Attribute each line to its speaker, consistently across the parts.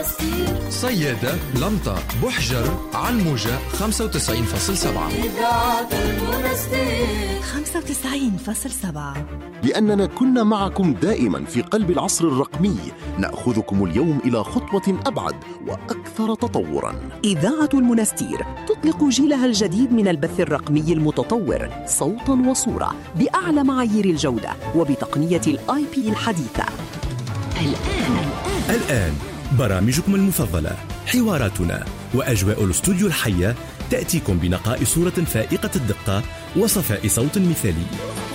Speaker 1: صيادة، لمطة، بحجر، علموجة 95.7.
Speaker 2: إذاعة المنستير
Speaker 3: 95.7.
Speaker 4: لأننا كنا معكم دائما في قلب العصر الرقمي، نأخذكم اليوم إلى خطوة أبعد وأكثر تطورا.
Speaker 3: إذاعة المنستير تطلق جيلها الجديد من البث الرقمي المتطور صوتا وصورة بأعلى معايير الجودة وبتقنية الIP الحديثة.
Speaker 5: الآن برامجكم المفضلة، حواراتنا وأجواء الاستوديو الحية تأتيكم بنقاء صورة فائقة الدقة وصفاء صوت مثالي.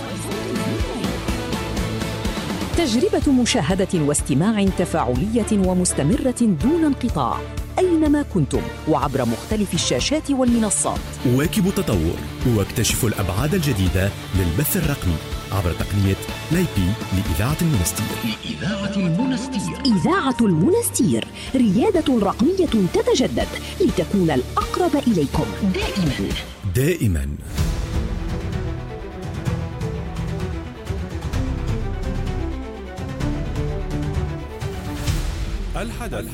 Speaker 3: تجربة مشاهدة واستماع تفاعلية ومستمرة دون انقطاع أينما كنتم وعبر مختلف الشاشات والمنصات.
Speaker 5: واكبوا التطور واكتشفوا الأبعاد الجديدة للبث الرقمي عبر تقنية الIP لإذاعة المنستير.
Speaker 3: إذاعة المنستير ريادة رقمية تتجدد لتكون الأقرب إليكم
Speaker 5: دائما. الحدث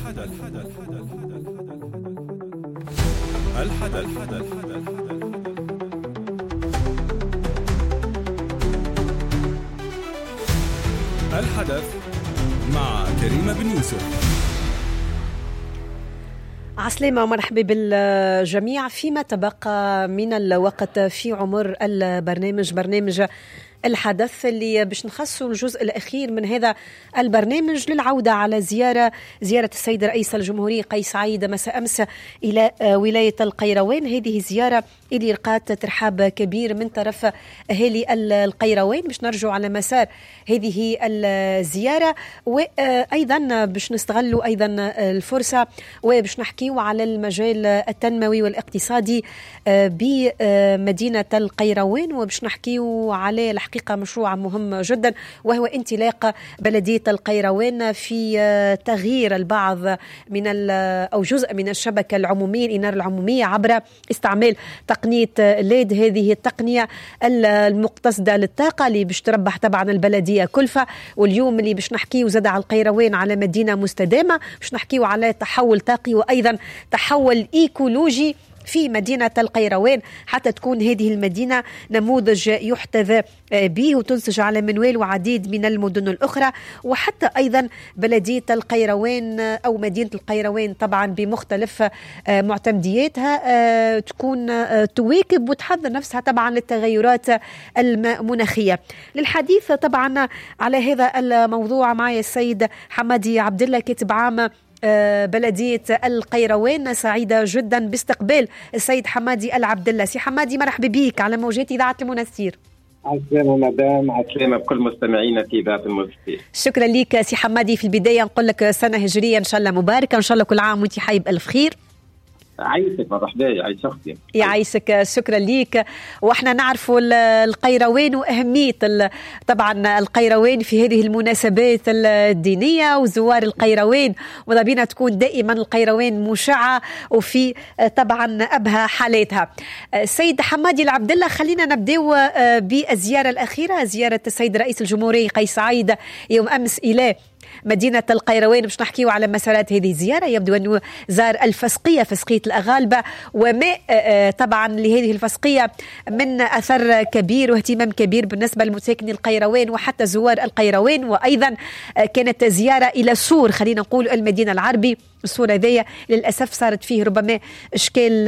Speaker 5: مع كريمة بن يوسف.
Speaker 6: عسلامة ومرحبا بالجميع. فيما تبقى من الوقت في عمر برنامج الحدث اللي باش نخصوا الجزء الأخير من هذا البرنامج للعودة على زيارة السيد رئيس الجمهورية قيس سعيد مساء أمس إلى ولاية القيروان. هذه الزيارة اللي لقات ترحاب كبير من طرف أهالي القيروان. باش نرجع على مسار هذه الزيارة وأيضا باش نستغلوا أيضا الفرصة وباش نحكيوا على المجال التنموي والاقتصادي بمدينة القيروان وباش نحكيوا على الحقيقة مشروع مهم جدا وهو انطلاق بلدية القيروان في تغيير البعض من أو جزء من الشبكة العمومية الإنارة العمومية عبر استعمال تقنية ليد. هذه التقنية المقتصدة للطاقة اللي باش تربح طبعا البلدية كلفة. واليوم اللي باش نحكيو زاد على القيروان على مدينة مستدامة، باش نحكيو على تحول طاقي وأيضا تحول إيكولوجي في مدينة القيروان حتى تكون هذه المدينة نموذج يحتذى به وتنسج على منوال وعديد من المدن الأخرى. وحتى أيضا بلدية القيروان أو مدينة القيروان طبعا بمختلف معتمدياتها تكون تواكب وتحضر نفسها طبعا للتغيرات المناخية. للحديث طبعا على هذا الموضوع معي السيد حمادي عبد الله كاتب عام بلدية القيروان. سعيدة جدا باستقبال السيد حمادي العبد الله. سي حمادي مرحبا بك على موجات إذاعة المنستير.
Speaker 7: عسلامة مدام، عسلامة بكل مستمعينا في إذاعة المنستير.
Speaker 6: شكرا لك سي حمادي. في البداية نقول لك سنة هجرية إن شاء الله مباركة، إن شاء الله كل عام وانت حي بألف خير.
Speaker 7: عايشك مرحبا، يعيش أختي.
Speaker 6: يعيشك، شكرا ليك. واحنا نعرفوا القيروان وأهمية طبعا القيروان في هذه المناسبات الدينية وزوار القيروان، وذا بينا تكون دائما القيروان مشعة وفي طبعا أبهى حالاتها. سيد حمادي العبد الله، خلينا نبدأ بالزيارة الأخيرة، زيارة السيد رئيس الجمهورية قيس سعيد يوم أمس إلى مدينة القيروان. باش نحكيو على مسارات هذه الزيارة. يبدو أنه زار فسقية الأغالبة وماء طبعا لهذه الفسقية من أثر كبير واهتمام كبير بالنسبة لمساكني القيروان وحتى زوار القيروان. وأيضا كانت زيارة إلى سور، خلينا نقول المدينة العربي. الصورة ذي للأسف صارت فيه ربما إشكال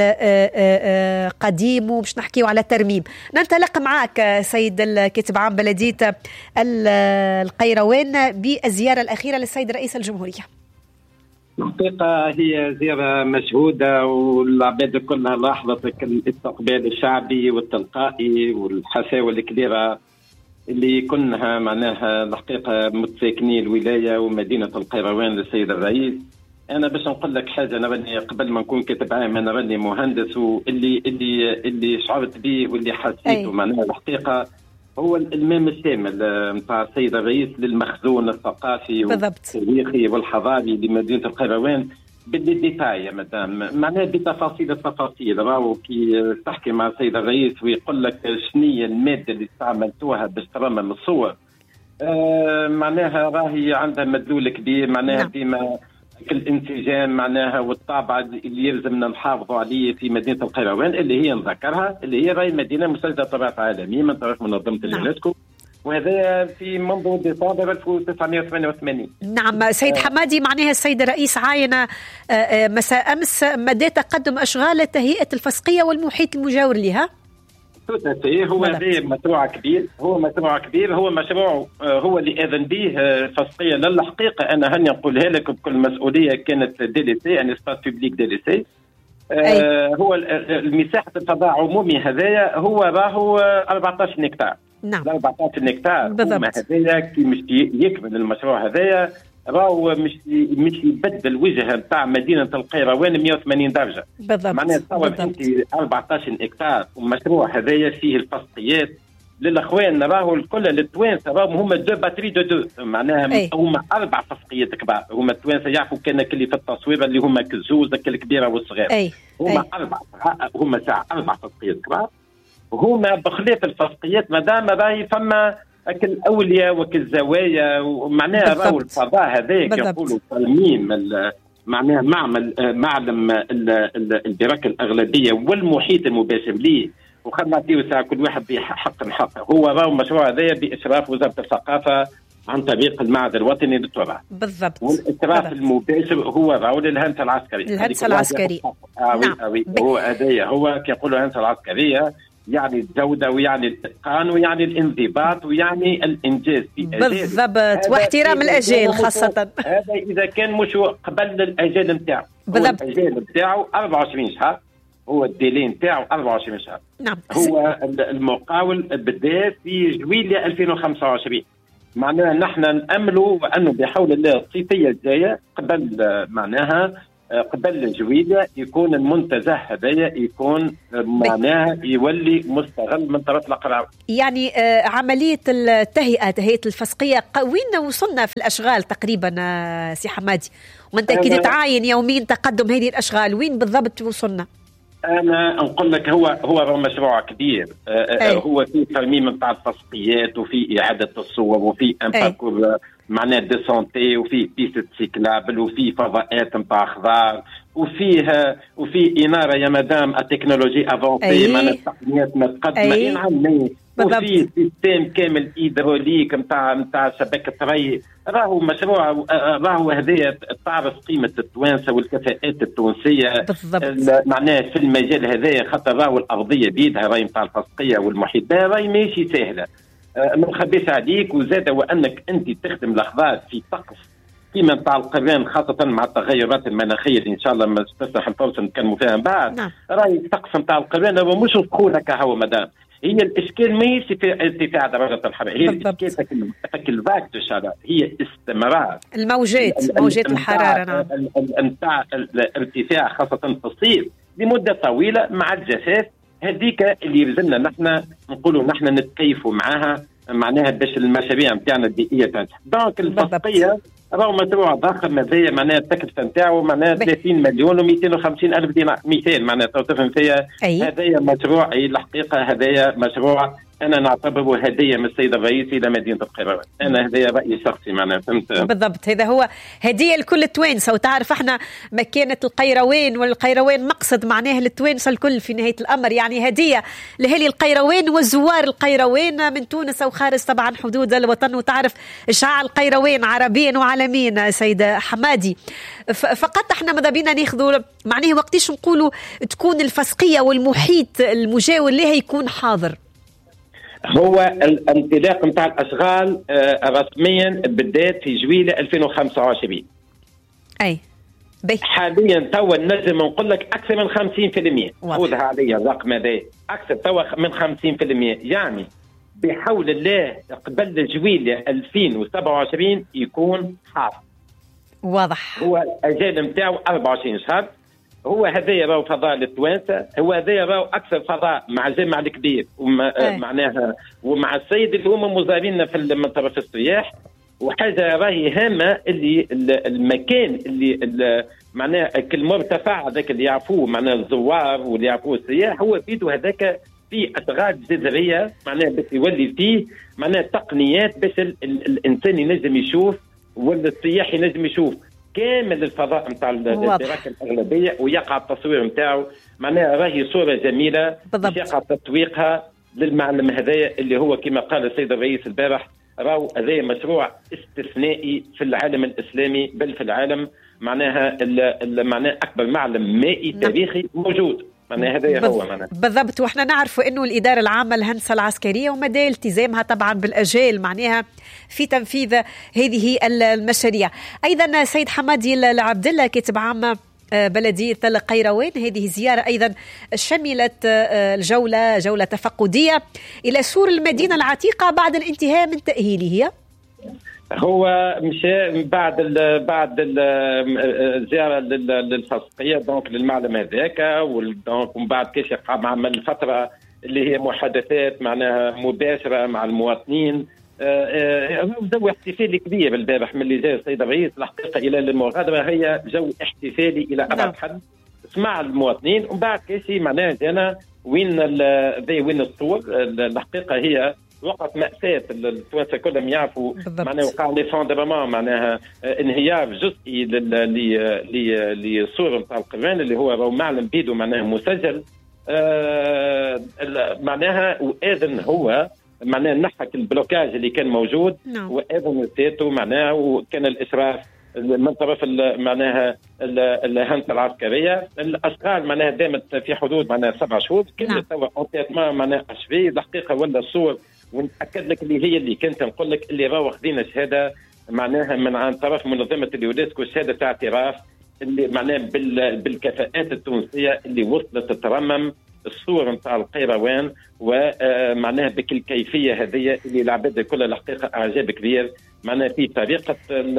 Speaker 6: قديم وباش نحكيو على ترميم. ننطلق معك سيد الكاتب عام بلدية القيروان بالزيارة الأخيرة للسيد رئيس الجمهورية.
Speaker 7: الحقيقة هي زيارة مشهودة والعباد كلها لاحظت الاستقبال الشعبي والتلقائي والحفاوة الكبيرة اللي كنها معناها الحقيقة متساكني الولاية ومدينة القيروان للسيد الرئيس. أنا باش نقول لك حاجة، أنا راني قبل ما نكون كاتب عام أنا راني مهندس، واللي شعرت به واللي حسيته معناها الحقيقة هو المام الشامل نتاع السيد الرئيس للمخزون الثقافي والتاريخي والحضاري لمدينة القيروان بالديتاي يا مدام، معناها بتفاصيل التفاصيل. راهو كي تحكي مع السيد الرئيس ويقول لك شنية المادة اللي استعملتوها باش ترمم الصور، معناها راهي عندها مدلول كبير، معناها بما الانسجام معناها والطابع اللي يلزمنا نحافظوا عليه في مدينه القيروان، اللي هي نذكرها اللي هي راهي مدينه مسجله طبيعه عالميه من طرف منظمه اليونسكو، وهذا في منذ ديسمبر 1988.
Speaker 6: نعم سيد حمادي، معناها السيد الرئيس عاين مساء أمس مدى تقدم أشغال تهيئة الفسقية والمحيط المجاور لها.
Speaker 7: هو هذا مشروع كبير، هو مشروع هو اللي أذن به فسقية. للحقيقة أنا هني نقولها لك بكل مسؤولية، كانت ديليسي يعني سباس بيبليك ديليسي. هو المساحة الفضاء عمومي هذايا هو راهو 14 هكتار.
Speaker 6: نعم
Speaker 7: 14 هكتار
Speaker 6: بالضبط.
Speaker 7: هذايا كي مش يكمل المشروع هذايا راهو مش يبدل وجهه نتاع مدينه القيروان 180 درجه.
Speaker 6: بالضبط.
Speaker 7: معناها تصور انت 14 هكتار ومشروع هذايا فيه الفسقيات للاخوان راهو الكل التوانسه راهم هما دو باتري دو معناها هما 4 فسقيات كبار. هما التوانسه يعرفوا كان كلي في التصوير اللي هما كالزوز الكبيره والصغيره. هما 4 فسقيات كبار. هما بخلاف الفسقيات مادام راهي فما كالأولياء وكالزوايا، ومعناها راهو الفضاء هذاك يقولوا ترميم معناها معلم البراك الأغلبية والمحيط المباشر ليه، وخلنا نعطيو ساعة كل واحد بحق. هو راهو مشروع هذايا بإشراف وزارة الثقافة عن طريق المعهد الوطني للتراث.
Speaker 6: بالضبط.
Speaker 7: والإشراف المباشر هو راهو للهندسة العسكرية.
Speaker 6: الهندسة العسكرية.
Speaker 7: نعم. هو هذايا هو كيقولوا الهندسة العسكرية، يعني الجودة ويعني الإتقان ويعني الانضباط ويعني الإنجاز في
Speaker 6: بالضبط، واحترام الأجيال خاصة.
Speaker 7: هذا إذا كان مش قبل الأجيال نتاعو.
Speaker 6: بالضبط.
Speaker 7: الأجيال نتاعو 24 شهر، هو الديلي نتاعو 24 شهر.
Speaker 6: نعم.
Speaker 7: هو المقاول بدا في جويلية 2025. معناها نحن نأملوا أنه بحول الله الصيفية الجاية قبل جويلية يكون المنتزه هذايا يكون معناها يولي مستغل من طرف القراوي.
Speaker 6: يعني عملية تهيئة الفسقية وين وصلنا في الأشغال تقريبا سي حمادي؟ وانت أكيد تعاين يوميا تقدم هذه الأشغال، وين بالضبط وصلنا؟
Speaker 7: أنا نقول لك هو مشروع كبير. هو في ترميم نتاع الفسقيات وفي إعادة الصور وفي امباركور معناه دي سونتي وفي بيست سيكلابل وفي فضاءات نتاع خضار وفي إنارة يا مدام التكنولوجي افونسي معناه التقنيات متقدمة وفي سيستم كامل إيدروليك نتاع شبكة ري. راهو مشروع راهو هذايا تعرف قيمة التوانسة والكفاءات التونسية معناه في المجال هذايا، خاطر راهو الأرضية بيدها راهي نتاع الفسقية والمحيط راهي ماشي سهلة. ما نخبيش عليك، وزاد وأنك أنت تخدم الأخضار في طقس قيمة نتاع القران خاصة مع التغيرات المناخية اللي إن شاء الله ما تسمح الفرصة نتكلموا فيها من بعد. راهي الطقس نتاع القران هو مش سخون هكا هو مدام، هي الإشكال ماهيش في ارتفاع درجة الحرارة، هي الإشكال فك الفاك دو شالور، هي استمرار
Speaker 6: موجات الحرارة. نعم.
Speaker 7: نتاع الارتفاع خاصة في الصيف لمدة طويلة مع الجفاف، هذيك اللي يلزمنا نحن نقولوا نحن نتكيفوا معها معناها باش المشاريع نتاعنا البيئية تنجح. دونك الفسقية راهو مشروع ضخم هذايا معناها التكلفة نتاعو معناها 30 مليون و250 ألف دينار مثال معناها تفهم فيها. هذايا مشروع الحقيقة هذايا مشروع أنا نعتبره هدية من السيد الرئيس إلى مدينة القيروان. أنا هذايا رأيي شخصي معناها فهمت.
Speaker 6: بالضبط، هذا هو هدية لكل التوانسة. وتعرف احنا مكانة القيروان والقيروان مقصد معناه للتوانسة الكل في نهاية الأمر، يعني هدية لأهالي القيروان وزوار القيروان من تونس أو خارج طبعا حدود الوطن. وتعرف إشعاع القيروان عربيا وعالميا سيد حمادي. فقط احنا ماذا بينا ناخذوا معناه وقتيش نقولوا تكون الفسقية والمحيط المجاور لها يكون حاضر؟
Speaker 7: هو الانطلاق نتاع الاشغال رسميا بدات في جويلة 2025. حاليا توا نجم نقول لك اكثر من 50%. خذها عليا الرقم هذا، اكثر توا من 50%. يعني بحول الله قبل جويلة 2027 يكون حاضر.
Speaker 6: واضح.
Speaker 7: هو الاجال نتاعو 24 شهر. هو هذايا راهو فضاء للتوانسه، هو هذايا راهو اكثر فضاء مع الجامع الكبير معناها ومع السيد اللي هما مزارين في من طرف السياح. وحاجه راهي هامه اللي المكان اللي معناها المرتفع هذاك اللي يعرفوه معناها الزوار واللي يعرفوه السياح، هو بيدو هذاك في اشغال جذريه معناها باش يولي فيه معناها تقنيات باش الانسان ينجم يشوف ولا السياح ينجم يشوف كامل الفضاء نتاع الدراسه الاغلبيه، ويقع التصوير نتاعو معناها راهي صوره جميله باش يقع تسويقها للمعلم هذايا اللي هو كما قال السيد الرئيس البارح راهو هذا مشروع استثنائي في العالم الاسلامي، بل في العالم معناها اكبر معلم مائي تاريخي موجود. هذا هو معناها
Speaker 6: بالضبط. واحنا نعرف انه الاداره العامه للهندسه العسكريه ومدى التزامها طبعا بالاجال معناها في تنفيذ هذه المشاريع. ايضا سيد حمادي العبد الله كاتب عام بلدية القيروان، هذه زيارة أيضا شملت جولة تفقدية إلى سور المدينة العتيقة بعد الانتهاء من تأهيله.
Speaker 7: هو مشى بعد الزيارة للفسقية دونك للمعلم هذاك، ودونك ومن بعد كاش عمل الفترة اللي هي محادثات معناها مباشرة مع المواطنين. جو احتفالي كبير البارح من اللي جاء السيد الرئيس. الحقيقه الى المغادره هي جو احتفالي الى ابعد حد، سمع المواطنين ومن بعد كاشي معناها جانا وين الصور. الحقيقه هي وقت مأساة التوانسه كلهم يعرفوا معناها وقع ليفوندرمون معناها انهيار جزئي للصور نتاع القيروان اللي هو معلم بيدو معناها مسجل معناها، واذن هو معناه نحك البلوكاج اللي كان موجود وايضا نسيته معناه، وكان الاشراف من طرف معناها الهندسه العسكريه. الاشغال معناها دامت في حدود معناها 7 شهور، كل توا اونتيتمون معناها اشفي. الحقيقه ولا الصور ونأكد لك اللي هي اللي كنت نقول لك اللي راهو واخذين شهاده معناها من عن طرف منظمه اليونسكو، شهاده اعتراف اللي معناها بالكفاءات التونسيه اللي وصلت تترمم الصور نتاع القيروان ومعناها بكل كيفيه هذه اللي العباد كلها الحقيقه اعجاب كبير معناها في طريقه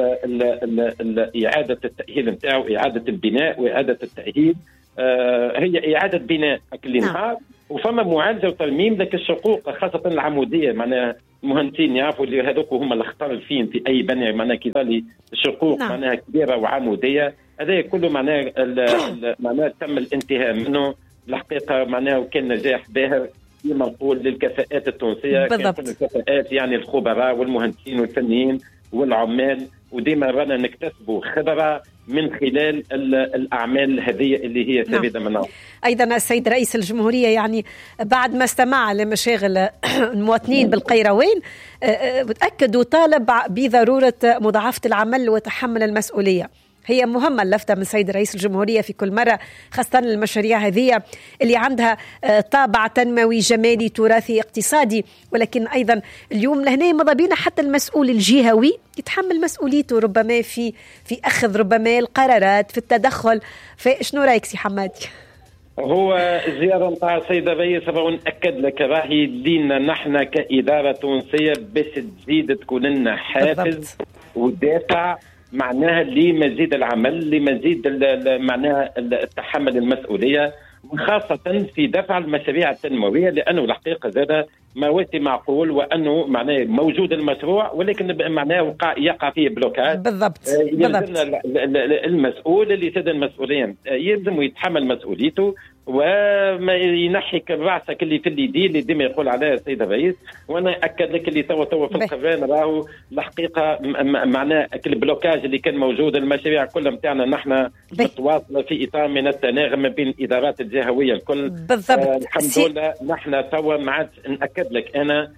Speaker 7: اعاده التاهيل نتاعو، اعاده البناء واعاده التاهيل. هي اعاده بناء كل نهار وفما معالجه وترميم لك الشقوق خاصه العموديه. معناها المهندسين يعرفوا اللي هذوك هما الاخطار الفين في اي بناء معناها كيفالي الشقوق معناها كبيره وعموديه. هذا كله معناها معناها تم الانتهاء منه الحقيقه معناها، وكان نجاح باهر كما نقول للكفاءات التونسيه. كانت كل الكفاءات يعني الخبراء والمهندسين والفنيين والعمال، وديما رانا نكتسبوا خبره من خلال الاعمال هذه اللي هي سابقه منها.
Speaker 6: ايضا السيد رئيس الجمهوريه يعني بعد ما استمع لمشاغل المواطنين بالقيروان تاكد وطالب بضروره مضاعفه العمل وتحمل المسؤوليه. هي مهمة اللفتة من سيد رئيس الجمهورية في كل مرة، خاصة المشاريع هذه اللي عندها طابع تنموي جمالي تراثي اقتصادي، ولكن أيضا اليوم لهنا مضى بينا حتى المسؤول الجهوي يتحمل مسؤوليته ربما في أخذ ربما القرارات في التدخل. فشنو رأيك سي حمادي؟
Speaker 7: هو الزيارة نتاع السيد الرئيس نأكد لك راهي لينا نحن كإدارة تونسية باش تزيد تكون لنا حافز ودافع معناها لمزيد العمل، لمزيد معناها التحمل المسؤوليه، وخاصه في دفع المشاريع التنمويه، لانه الحقيقه زاد مواسم معقول وانه معناه موجود المشروع ولكن معناه يقع فيه بلوكات.
Speaker 6: بالضبط.
Speaker 7: يلزم المسؤول اللي سد المسؤولين يلزم يتحمل مسؤوليته وما ينحي راسك اللي في اليدين اللي ديما يقول عليها السيد الرئيس. وانا اكد لك اللي توا في القيروان راهو الحقيقه معناه البلوكاج اللي كان موجود المشاريع كلها نتاعنا نحن متواصله في اطار من التناغم بين الادارات الجهويه الكل.
Speaker 6: بالضبط.
Speaker 7: الحمد لله نحن توا ما عادش ناكد لك انا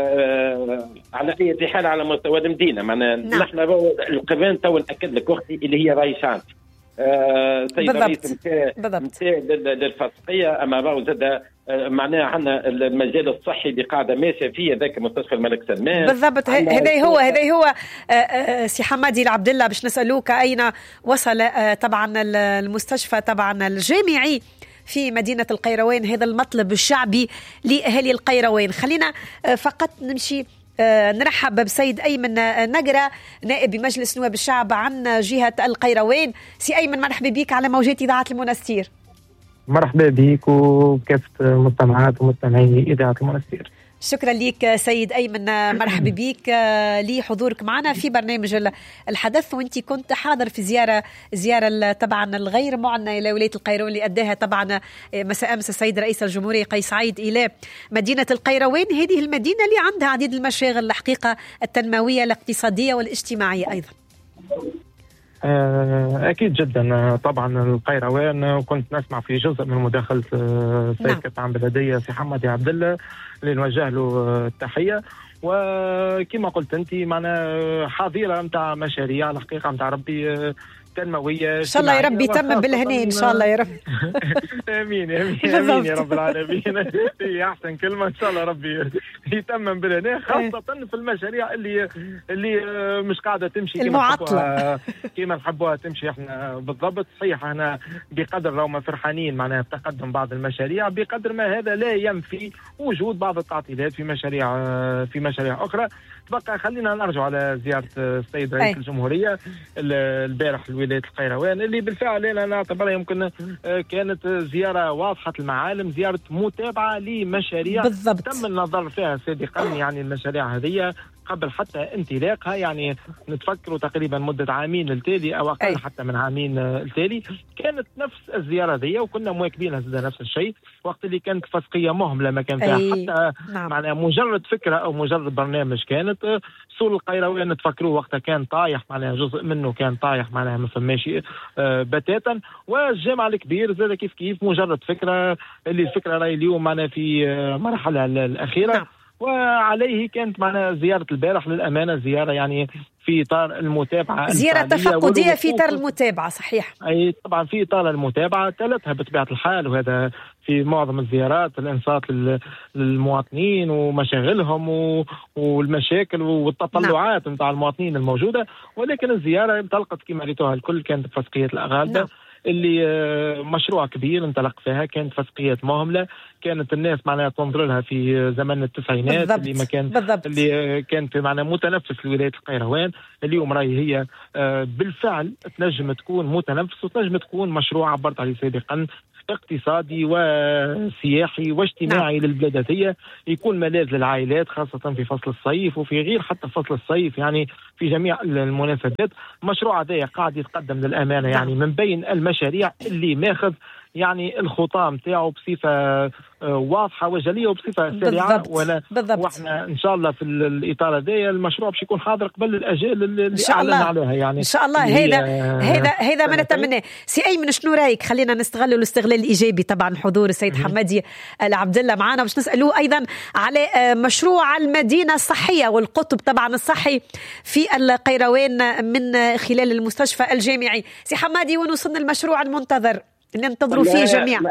Speaker 7: على اي حال على مستوى المدينه معناها نحن القيروان توا ناكد لك وقتي اللي هي راهي شانت سيد الرئيس للفسقيه، اما راهو زاد معناها عندنا المجال الصحي اللي قاعده ماشيه فيه ذاك مستشفى الملك سلمان.
Speaker 6: بالضبط. هذا هو سي حمادي العبد الله باش نسالوك اين وصل طبعا المستشفى طبعا الجامعي في مدينه القيروان، هذا المطلب الشعبي لاهالي القيروان. خلينا فقط نمشي نرحب بسيد أيمن نقرة نائب بمجلس نواب الشعب عن جهة القيروان. سي أيمن مرحبا بك على موجات إذاعة المنستير.
Speaker 8: مرحبا بك وكافة مستمعات ومستمعي إذاعة المنستير.
Speaker 6: شكرا لك سيد أيمن، مرحبا بك لحضورك معنا في برنامج الحدث. وانت كنت حاضر في زيارة طبعا الغير معنى إلى ولاية القيروان اللي أداها طبعا مساء أمس السيد رئيس الجمهورية قيس سعيد إلى مدينة القيروان، هذه المدينة اللي عندها عديد المشاغل الحقيقة التنموية الاقتصادية والاجتماعية أيضا.
Speaker 8: أكيد جدا. طبعا القيروان، وكنت نسمع في جزء من مداخلة السيد كابتن عام بلدية سي حمادي عبد الله اللي نوجه له التحية. وكما قلت أنت معنا حظيرة متاع مشاريع الحقيقة متاع ربي تنموية
Speaker 6: إن شاء الله يا ربي يتمم بالهنين إن شاء الله يا رب.
Speaker 8: آمين آمين آمين يا رب العالمين. هي أحسن كلمة، إن شاء الله ربي يتمم بالهنين، خاصة في المشاريع اللي مش قاعدة تمشي كما نحبوها تمشي إحنا بالضبط. صحيح أنا بقدر لو ما فرحانين معناها بتقدم بعض المشاريع، بقدر ما هذا لا ينفي وجود بعض التعطيلات في مشاريع أخرى. بقى خلينا نرجع على زيارة السيد رئيس الجمهورية البارح لولاية القيروان، اللي بالفعل أنا نعتبرها يمكن كانت زيارة واضحة المعالم، زيارة متابعة لمشاريع بالضبط تم النظر فيها سابقا. يعني المشاريع هذه قبل حتى انطلاقها، يعني نتفكروا تقريبا مدة عامين التالي أو أقل حتى من عامين التالي كانت نفس الزيارة ذي، وكنا مواكبين هذا نفس الشيء وقت اللي كانت فسقية مهملة ما كان فيها حتى معناها مجرد فكرة أو مجرد برنامج. كانت سور القيروان نتفكروه وقتها كان طايح، معناها جزء منه كان طايح، معناها ما فماش بتاتا. والجامع الكبير زاد كيف مجرد فكرة، اللي الفكرة راهي اليوم معنا في مرحلة الأخيرة. وعليه كانت معنا زيارة البارح للأمانة زيارة يعني في إطار المتابعة،
Speaker 6: زيارة تفقدية في إطار المتابعة. صحيح،
Speaker 8: أي طبعا في إطار المتابعة تلتها بطبيعة الحال، وهذا في معظم الزيارات الإنصات للمواطنين ومشاغلهم والمشاكل والتطلعات نتاع المواطنين الموجودة. ولكن الزيارة انطلقت كما ريتوها الكل كانت بفسقية الأغالبة اللي مشروع كبير انطلق فيها، كانت فسقيات مهملة، كانت الناس معناها تنظر لها في زمن التسعينات بالضبط. اللي ما كان بالضبط. اللي كانت معناها متنفس لولاية القيروان. اليوم راهي هي بالفعل تنجم تكون متنفس وتنجم تكون مشروع عبرت عليه سابقا اقتصادي وسياحي واجتماعي للبلاد، يكون ملاذ للعائلات خاصة في فصل الصيف وفي غير حتى فصل الصيف، يعني في جميع المناسبات. مشروع هذا قاعد يتقدم للأمانة يعني من بين المشاريع اللي ماخذ يعني الخطة متاعه بصفة واضحة وجلية وبصفة سريعة. واحنا ان شاء الله في الإطار هذا المشروع باش يكون حاضر قبل الأجال اللي اعلن عليها. يعني
Speaker 6: ان شاء الله هذا ما نتمناه. سي أيمن شنو رايك؟ خلينا نستغل الاستغلال الإيجابي طبعا حضور السيد حمادي العبد الله معنا باش نسألوه أيضا على مشروع المدينة الصحية والقطب طبعا الصحي في القيروان من خلال المستشفى الجامعي. سي حمادي، وين وصلنا المشروع المنتظر اللي ننتظروا فيه جميعا؟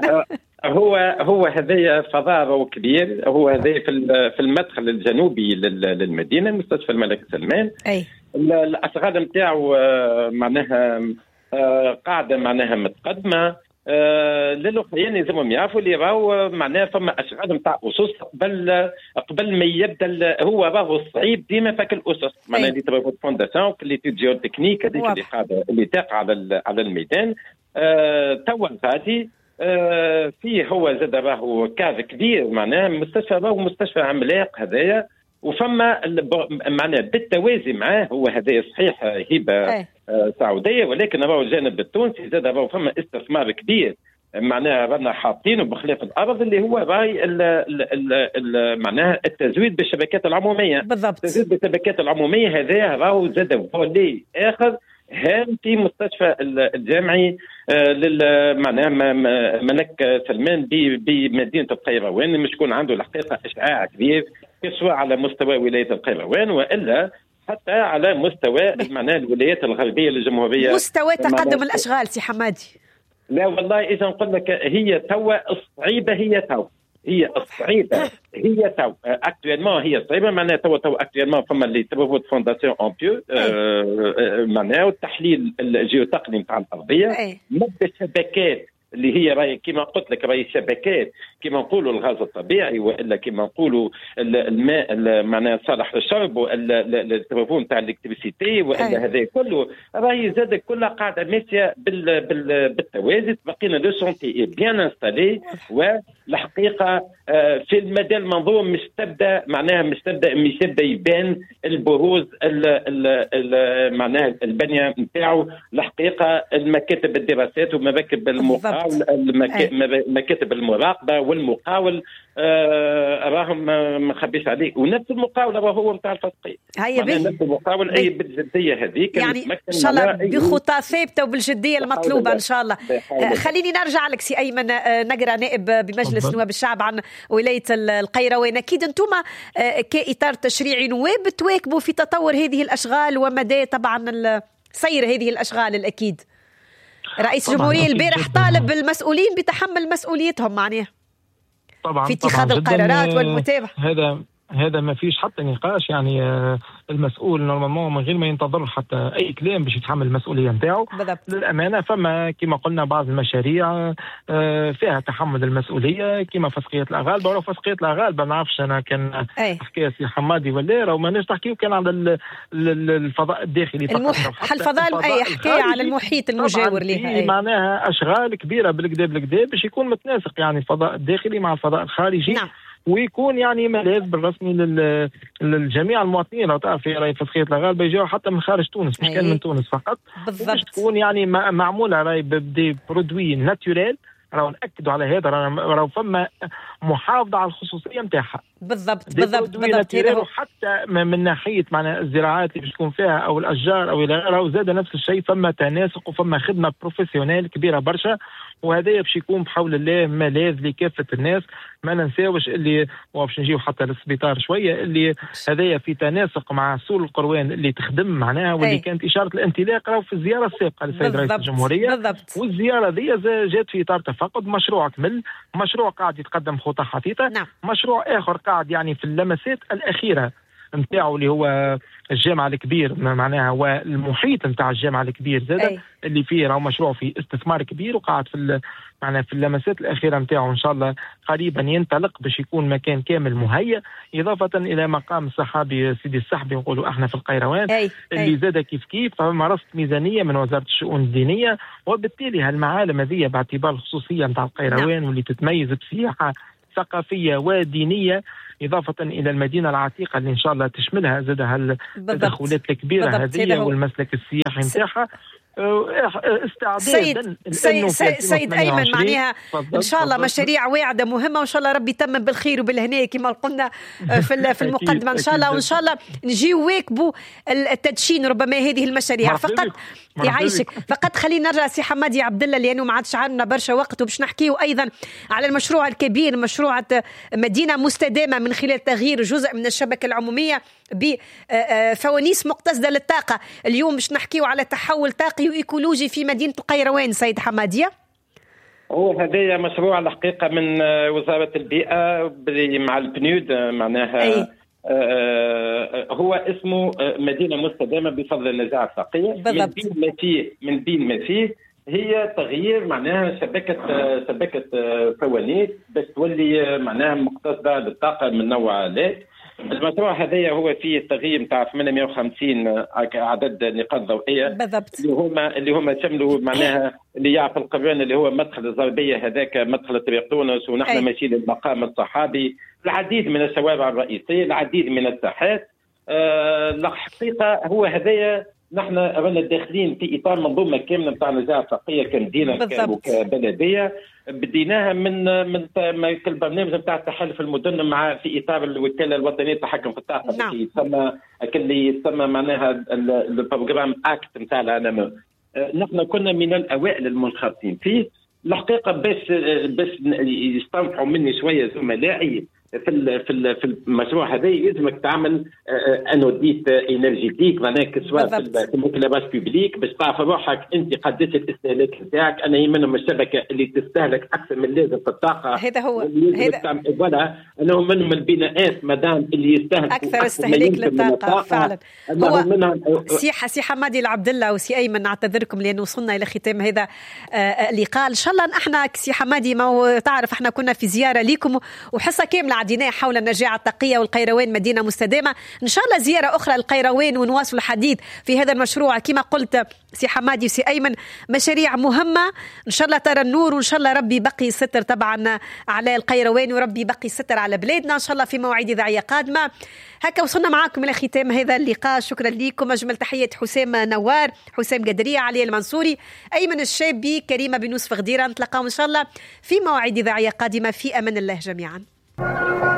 Speaker 7: هو هذا فضاء كبير، هو هذا في المدخل الجنوبي للمدينة، مستشفى الملك سلمان. الأشغال نتاعو معناها قاعدة معناها متقدمة. للأخرين لازمهم يعرفوا اللي راهو معناها فما أشغال نتاع أسس قبل ما يبدا. هو راهو صعيب ديما فك الأسس معناها اللي تبغى فونداسيون اللي تجيو تكنيك هذيك اللي قاعدة اللي تقع على الميدان. توا غادي فيه هو زاد راهو كاف كبير معناها مستشفى، راهو مستشفى عملاق هذايا. وفما معناها بالتوازي معاه هو هذايا صحيح هبة سعودية، ولكن راهو الجانب التونسي زاد راهو فما استثمار كبير معناها رانا حاطينه بخلاف الأرض اللي هو راي معناها التزويد بالشبكات العمومية.
Speaker 6: بالضبط،
Speaker 7: التزويد بالشبكات العمومية هذا راهو زاد فولي آخر هام في مستشفى الجامعي معناها ملك سلمان بمدينة القيروان، مش يكون عنده الحقيقة إشعاع كبير سواء على مستوى ولاية القيروان وإلا حتى على مستوى معناها الولايات الغربية للجمهورية.
Speaker 6: مستوى تقدم الأشغال سي حمادي؟
Speaker 7: لا والله إذا نقول لك هي توا الصعيبة، هي الصعيبة هي تو اكتويلمون هي صعيبه معناها تو اكتويلمون فما اللي تبغوا فونداسيون اون بيو معناها التحليل الجيوتقني نتاع الارضيه مد الشبكات اللي هي راهي كما قلت لك راهي شبكات كما نقولوا الغاز الطبيعي والا كما نقولوا الماء معناها صالح للشرب والتليفون تاع الالكتريسيتي والا هذا كله راهي زاد كلها قاعده ماشيه بالتوازي. بقينا لو سونتي بيان انستالي والحقيقه في المدى المنظوم مش تبدا يبان البروز معناها البنيه نتاعو الحقيقه المكاتب الدراسات ومراكب المقاس مكاتب المراقبه والمقاول راهم ما خبيش عليك، ونفس المقاول هو نتاع الفسقيه.
Speaker 6: هيا به
Speaker 7: نفس المقاول اي بالجديه هذيك
Speaker 6: يعني ان شاء الله بخطى ثابته وبالجديه المطلوبه ان شاء الله. خليني نرجع لك سي ايمن نقرا نائب بمجلس نواب الشعب عن ولايه القيروان. اكيد انتم كاطار تشريعي نواب تواكبوا في تطور هذه الاشغال ومدى طبعا سير هذه الاشغال. الاكيد رئيس الجمهوريه البارح طالب المسؤولين بتحمل مسؤوليتهم معناه
Speaker 8: طبعا
Speaker 6: في اتخاذ القرارات والمتابعه.
Speaker 8: هذا ما فيش حتى نقاش. يعني المسؤول نورمالمون من غير ما ينتظر حتى اي كلام باش يتحمل المسؤوليه نتاعو. للامانه فما كما قلنا بعض المشاريع فيها تحمل المسؤوليه كما فسقيه الاغالبه. ولو فسقيه الاغالبه ما نعرفش انا كان حكايه سي حمادي ولا راهو ما نحكيو كان على الفضاء الداخلي فقط.
Speaker 6: الفضاء اي حكايه على المحيط المجاور لها
Speaker 8: معناها اشغال كبيره بالكدا باش يكون متناسق يعني الفضاء الداخلي مع الفضاء الخارجي.
Speaker 6: نعم.
Speaker 8: ويكون يعني ملاذ بالرسمي للجميع المواطنين. لو تعرف راهي فسقيه الغالبه يجوا حتى من خارج تونس مش كان من تونس فقط. باش تكون يعني معموله راهي بدي برودوي ناتوريل. راهو نأكدوا على هذا. راهو فما محافظه على الخصوصيه نتاعها.
Speaker 6: بالضبط.
Speaker 8: حتى من ناحيه معناها الزراعات اللي باش تكون فيها او الاشجار او راهو زاد نفس الشيء. فما تناسق وفما خدمه بروفيسيونيل كبيره برشا. وهذا باش يكون بحول الله ملاذ لكافه الناس. ما ننساوش اللي باش نجيو حتى للسبيطار شويه اللي هذايا في تناسق مع سور القروان اللي تخدم معناها واللي كانت اشاره الانطلاق راهو في الزياره السابقه للسيد رئيس الجمهوريه. والزياره ذي جات في اطار تفقد مشروع كمل. مشروع قاعد يتقدم خطى حثيثه.
Speaker 6: نعم.
Speaker 8: مشروع اخر قاعد يعني في اللمسات الاخيره نتاعو اللي هو الجامعة الكبير معناها والمحيط نتاع الجامعة الكبير زاد اللي فيه راهو مشروع في استثمار كبير وقاعد في معناها في اللمسات الأخيرة نتاعو إن شاء الله قريبا ينطلق باش يكون مكان كامل مهيأ. إضافة إلى مقام الصحابي سيدي السحبي نقولوا إحنا في القيروان اللي زاد كيف فما رصد ميزانية من وزارة الشؤون الدينية. وبالتالي هالمعالم هذه باعتبار الخصوصية نتاع القيروان واللي تتميز بسياحة ثقافية ودينية إضافة إلى المدينة العتيقة اللي إن شاء الله تشملها زادها التدخلات الكبيرة هذه والمسلك السياحي نتاعها. استعدادا
Speaker 6: سيد أيمن معناها إن شاء الله مشاريع واعدة مهمة وإن شاء الله ربي يتمم بالخير وبالهناء كما قلنا في المقدمة إن شاء الله. وإن شاء الله نجيو واكبوا التدشين ربما هذه المشاريع. فقط يعيشك فقط خلينا نرجع سي حمادي عبد الله لأنه ما عادش عندنا برشا وقت وباش نحكيه أيضا على المشروع الكبير مشروع مدينة مستدامة من خلال تغيير جزء من الشبكة العمومية بفوانيس مقتصدة للطاقة. اليوم باش نحكيه على تحول طاقي وإيكولوجي في مدينة القيروان سيد حمادية.
Speaker 7: هذا مشروع الحقيقة من وزارة البيئة مع البنود معناها هو اسمه مدينة مستدامة بفضل النزاعة الطاقية. من بين ما فيه هي تغيير معناها شبكة فوانيس باش تولي معناها مقتصدة للطاقة من نوع لا. المشروع هذا هو فيه تغيير نتاع 850 عدد نقاط ضوئيه
Speaker 6: بالضبط
Speaker 7: اللي هما شملوا معناها اللي يعرف القران اللي هو مدخل الزربيه هذاك مدخل طريق تونس ونحن ماشيين للمقام الصحابي العديد من الشوارع الرئيسيه العديد من الساحات. الحقيقه هو هذايا نحن رانا داخلين في اطار منظومه كامله نتاع نزاعه ثقافيه كمدينه وكبلديه بديناها من البرنامج نتاع تحالف المدن مع في اطار الوكاله الوطنيه للتحكم في الطاقه اللي يسمى معناها البروجرام اكت نتاع العالم. نحن كنا من الاوائل المنخرطين فيه. الحقيقه باش يستنفعوا مني شويه زملائي في المشروع هذا يلزمك تعمل انوديت انرجيتيك معناها سواء في المكلبات بيبليك باش تعرف روحك انت قديش الاستهلاك نتاعك. انا يهمني الشبكه اللي تستهلك اكثر من اللازم في الطاقه.
Speaker 6: هذا هو
Speaker 7: ولا انهم من البناءات مدام اللي يستهلك
Speaker 6: اكثر استهلاك للطاقه فعلا. هو سي حمادي العبد الله وسي ايمن نعتذركم لانه وصلنا الى ختام هذا اللقاء. ان شاء الله احنا سي حمادي ما تعرف احنا كنا في زياره ليكم وحصه كامله وعديناه حول النجاعة التقية والقيروان مدينة مستدامة. إن شاء الله زيارة أخرى للقيروان ونواصل الحديث في هذا المشروع. كما قلت سي حمادي وسي أيمن، مشاريع مهمة إن شاء الله ترى النور، وإن شاء الله ربي بقي ستر طبعا على القيروان، وربي بقي ستر على بلادنا إن شاء الله في مواعيد إذاعية قادمة. هكا وصلنا معاكم إلى ختام هذا اللقاء. شكرا لكم. أجمل تحية حسام نوار، حسام قدرية، علي المنصوري، أيمن الشابي، كريمة بن يوسف غديرة. نتلقاو إن شاء الله في مواعيد إذاعية قادمة. في أمان الله جميعا.